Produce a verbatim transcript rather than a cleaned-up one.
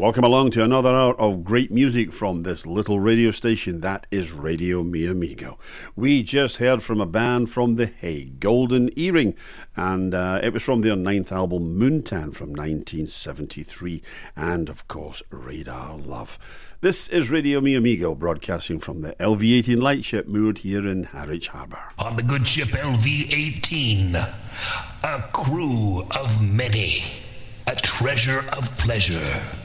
Welcome along to another hour of great music from this little radio station that is Radio Mi Amigo. We just heard from a band from The Hague, Golden Earring, and uh, it was from their ninth album, Moontan, from nineteen seventy-three, and of course, Radar Love. This is Radio Mi Amigo, broadcasting from the L V eighteen lightship moored here in Harwich Harbour. On the good ship L V eighteen, a crew of many, a treasure of pleasure.